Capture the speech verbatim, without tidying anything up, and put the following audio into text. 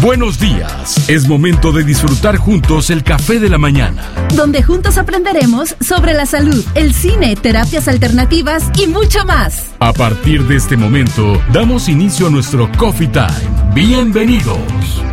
Buenos días. Es momento de disfrutar juntos el café de la mañana, donde juntos aprenderemos sobre la salud, el cine, terapias alternativas y mucho más. A partir de este momento, damos inicio a nuestro Coffee Time. Bienvenidos.